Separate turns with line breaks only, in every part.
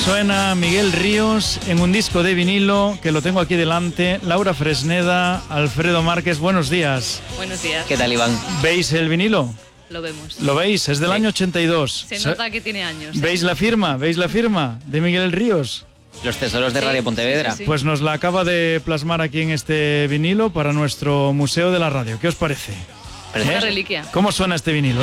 Suena Miguel Ríos en un disco de vinilo que lo tengo aquí delante. Laura Fresneda, Alfredo Márquez, buenos días.
Buenos días.
¿Qué tal, Iván?
¿Veis el vinilo?
Lo vemos.
¿Lo veis? Es del año 82.
Se nota que tiene años.
¿Veis la firma? ¿Veis la firma de Miguel Ríos?
Los tesoros de Radio Pontevedra.
Sí.
Pues nos la acaba de plasmar aquí en este vinilo para nuestro Museo de la Radio. ¿Qué os parece?
Es una reliquia.
¿Cómo suena este vinilo,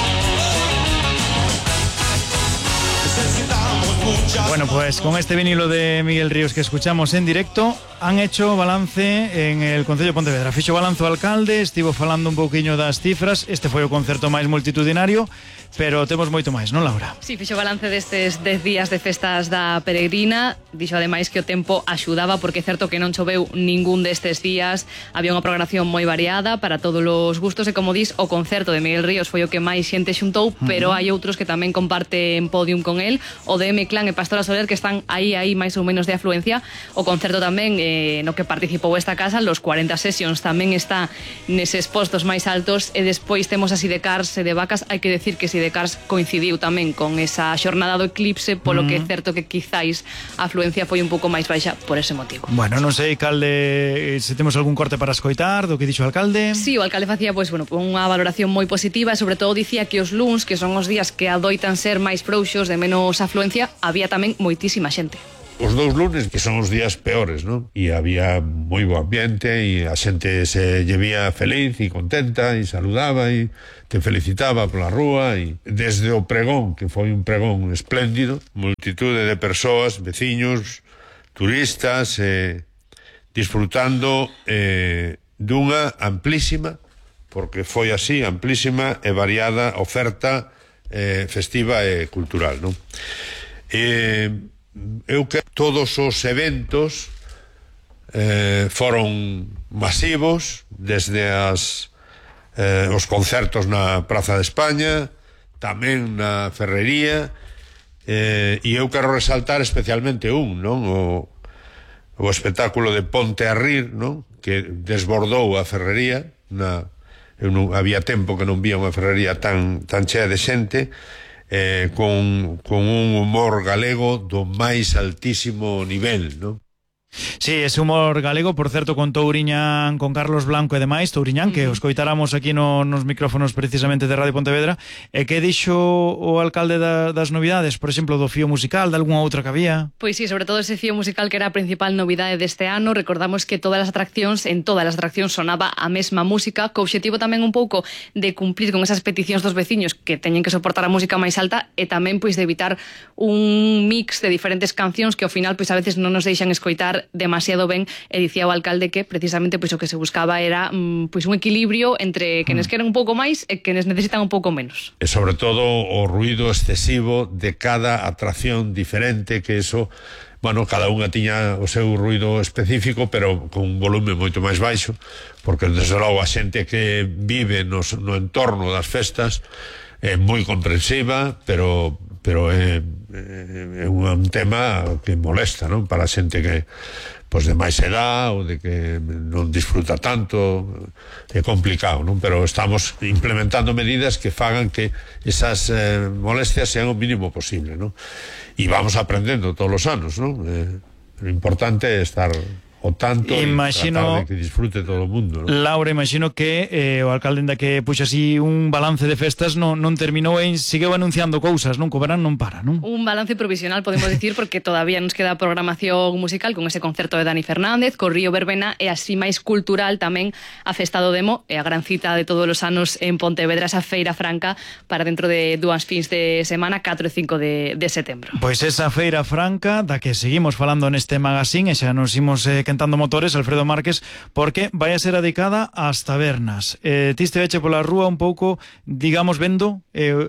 Bueno, pues con este vinilo de Miguel Ríos que escuchamos en directo, han hecho balance en el Concello de Pontevedra. Fixo balance o alcalde, estivo falando un pouquiño das cifras. Este foi o concerto máis multitudinario, pero temos moito máis, non, Laura?
Sí, fixo balance destes 10 días de festas da Peregrina. Dixo ademais que o tempo axudaba, porque é certo que non choveu ningún destes días. Había unha programación moi variada para todos os gustos e, como dis, o concerto de Miguel Ríos foi o que máis xente xuntou, pero hai outros que tamén comparten podium con el, o de M-Clan e Pastora Soler, que están aí máis ou menos de afluencia. O concerto tamén no que participou esta casa, los 40 Sessions, tamén está neses postos máis altos. E despois temos a Sidecars e de Vacas. Hai que decir que Sidecars coincidiu tamén con esa xornada do eclipse, polo que é certo que quizáis a afluencia foi un pouco máis baixa por ese motivo.
Bueno, non sei, alcalde, se temos algún corte para escoitar do que dixo o alcalde.
Sí, o alcalde facía unha valoración moi positiva e sobre todo dicía que os luns, que son os días que adoitan ser máis frouxos, de menos afluencia, había tamén moitísima xente.
Os dous lunes, que son os días peores, non? E había moi bo ambiente e a xente se llevía feliz e contenta e saludaba e te felicitaba pola rúa. E desde o pregón, que foi un pregón espléndido, multitude de persoas, veciños, turistas, disfrutando dunha amplísima, porque foi así, amplísima e variada oferta festiva e cultural, non? Eu que todos os eventos foron masivos, desde os concertos na Praza de España, tamén na Ferrería, e eu quero resaltar especialmente non? O espectáculo de Ponte a Rir, non? Que desbordou a Ferrería. Eu non había tempo que non vía unha Ferrería tan chea de xente, con un humor galego do máis altísimo nivel, non?
Sí, ese humor galego, por certo, con Touriñán, con Carlos Blanco e demais, Touriñán, que os coitáramos aquí nos micrófonos precisamente de Radio Pontevedra. E que dixo o alcalde das novidades, por exemplo, do fío musical, de algunha outra que había?
Pois sí, sobre todo ese fío musical que era a principal novidade deste ano. Recordamos que en todas as atraccións sonaba a mesma música, co obxectivo tamén un pouco de cumplir con esas peticións dos veciños que teñen que soportar a música máis alta, e tamén pois de evitar un mix de diferentes cancións que ao final pois a veces non nos deixan escoitar demasiado ben. E dicía o alcalde que precisamente pois o que se buscaba era pois un equilibrio entre quenes queren un pouco máis e quenes necesitan un pouco menos.
E sobre todo o ruido excesivo de cada atracción diferente, que eso, bueno, cada unha tiña o seu ruido específico, pero con un volume moito máis baixo, porque desde logo a xente que vive no entorno das festas é moi comprensiva, pero é un tema que molesta, non? Para a xente que pois de máis edad ou de que non disfruta tanto, é complicado, non? Pero estamos implementando medidas que fagan que esas molestias sean o mínimo posible, non? E vamos aprendendo todos os anos, non? Lo importante é estar o tanto,
imagino,
tratar de que disfrute todo o mundo, non?
Laura, imagino que o alcalde ainda que puxa así un balance de festas non terminou e segueu anunciando cousas, non? Co verán non para, non?
Un balance provisional, podemos dicir, porque todavía nos queda programación musical con ese concerto de Dani Fernández, co Río Verbena, e así máis cultural tamén a Festa do Demo e a gran cita de todos os anos en Pontevedra, esa feira franca para dentro de 2 fins de semana, 4 e 5 de setembro.
Pois esa feira franca da que seguimos falando neste magazine, e xa nos imos quentando motores, Alfredo Márquez, porque vai a ser dedicada ás tabernas. Ti esteveche pola rúa un pouco, digamos, vendo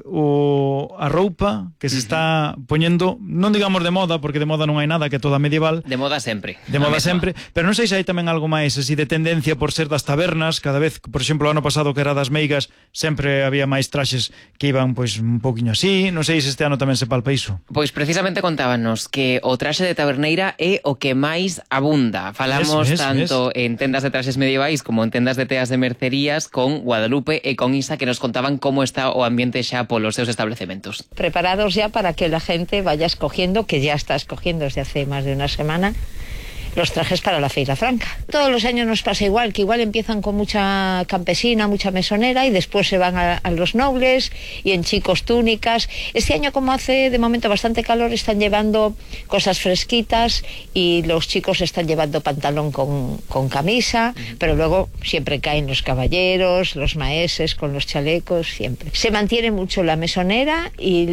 a roupa que se está poñendo, non digamos de moda, porque de moda non hai nada, que é toda medieval.
De moda sempre.
De moda sempre, pero non sei se hai tamén algo máis así de tendencia por ser das tabernas. Cada vez, por exemplo, o ano pasado que era das meigas, sempre había máis traxes que iban pois un poquinho así. Non sei se este ano tamén se palpa iso.
Pois precisamente contábanos que o traxe de taberneira é o que máis abunda. Franca. Falamos tanto en tendas de traxes medievais como en tendas de teas de mercerías con Guadalupe e con Isa, que nos contaban cómo está o ambiente xa polos seus establecementos.
Preparados ya para que la gente vaya escogiendo, que ya está escogiendo desde hace más de una semana, los trajes para la Feira Franca. Todos los años nos pasa igual, que igual empiezan con mucha campesina, mucha mesonera y después se van a los nobles y en chicos túnicas. Este año, como hace de momento bastante calor, están llevando cosas fresquitas y los chicos están llevando pantalón con camisa, pero luego siempre caen los caballeros, los maeses con los chalecos, siempre. Se mantiene mucho la mesonera y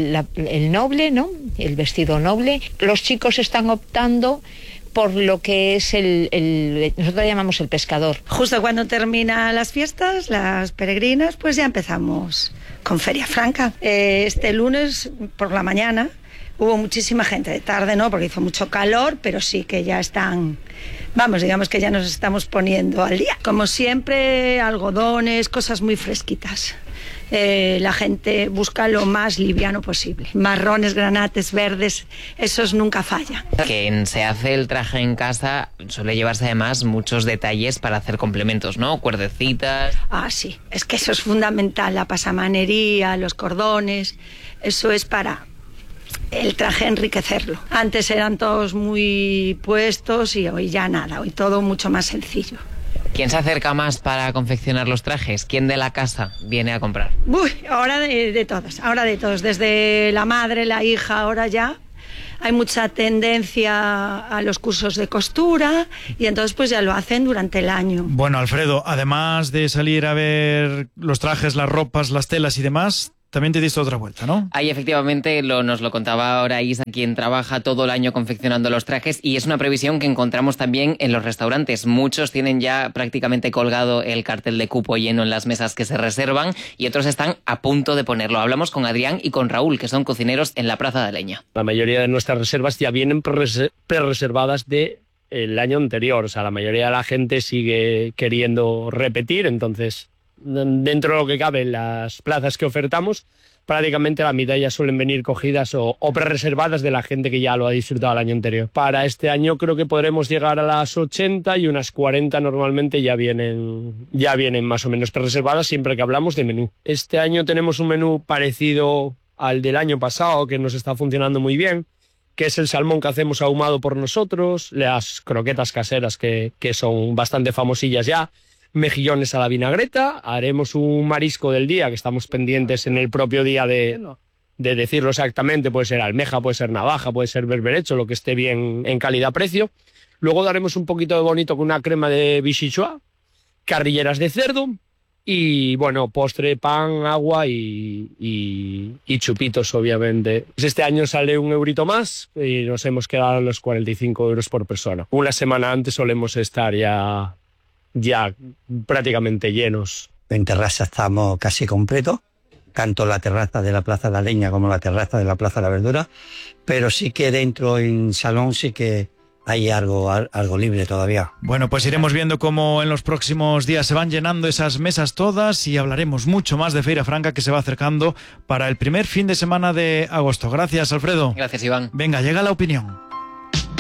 el noble, ¿no? El vestido noble. Los chicos están optando por lo que es nosotros llamamos el pescador.
Justo cuando terminan las fiestas, las peregrinas, pues ya empezamos con Feria Franca. Este lunes por la mañana hubo muchísima gente, de tarde no, porque hizo mucho calor, pero sí que ya están, digamos que ya nos estamos poniendo al día. Como siempre, algodones, cosas muy fresquitas. La gente busca lo más liviano posible. Marrones, granates, verdes, esos nunca fallan.
Quien se hace el traje en casa suele llevarse además muchos detalles para hacer complementos, ¿no? Cuerdecitas.
Ah, sí, es que eso es fundamental, la pasamanería, los cordones, eso es para el traje enriquecerlo. Antes eran todos muy puestos y hoy ya nada, hoy todo mucho más sencillo.
¿Quién se acerca más para confeccionar los trajes? ¿Quién de la casa viene a comprar?
Uy, ahora de todos, desde la madre, la hija, ahora ya hay mucha tendencia a los cursos de costura y entonces pues ya lo hacen durante el año.
Bueno, Alfredo, además de salir a ver los trajes, las ropas, las telas y demás, también te diste otra vuelta, ¿no?
Ahí efectivamente nos lo contaba ahora Isa, quien trabaja todo el año confeccionando los trajes, y es una previsión que encontramos también en los restaurantes. Muchos tienen ya prácticamente colgado el cartel de cupo lleno en las mesas que se reservan y otros están a punto de ponerlo. Hablamos con Adrián y con Raúl, que son cocineros en la Plaza de Leña.
La mayoría de nuestras reservas ya vienen pre-reservadas del año anterior. O sea, la mayoría de la gente sigue queriendo repetir, entonces dentro de lo que cabe en las plazas que ofertamos, prácticamente la mitad ya suelen venir cogidas o pre-reservadas de la gente que ya lo ha disfrutado el año anterior. Para este año creo que podremos llegar a las 80 y unas 40 normalmente ya vienen más o menos pre-reservadas siempre que hablamos de menú. Este año tenemos un menú parecido al del año pasado que nos está funcionando muy bien, que es el salmón que hacemos ahumado por nosotros, las croquetas caseras que son bastante famosillas ya, mejillones a la vinagreta, haremos un marisco del día que estamos pendientes en el propio día de decirlo exactamente, puede ser almeja, puede ser navaja, puede ser berberecho, lo que esté bien en calidad-precio. Luego daremos un poquito de bonito con una crema de bichichoa, carrilleras de cerdo y, bueno, postre, pan, agua y chupitos, obviamente. Este año sale un eurito más y nos hemos quedado en los 45 euros por persona. Una semana antes solemos estar ya prácticamente llenos.
En terraza estamos casi completos, tanto la terraza de la Plaza de la Leña como la terraza de la Plaza de la Verdura, pero sí que dentro en salón sí que hay algo libre todavía.
Bueno, pues iremos viendo cómo en los próximos días se van llenando esas mesas todas y hablaremos mucho más de Feira Franca, que se va acercando para el primer fin de semana de agosto. Gracias, Alfredo.
Gracias, Iván.
Venga, llega la opinión.